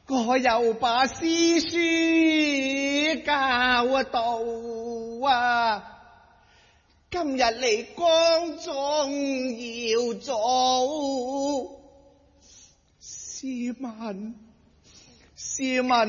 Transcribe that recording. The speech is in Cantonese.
我又把詩書教導啊，今日嚟光宗耀祖，試問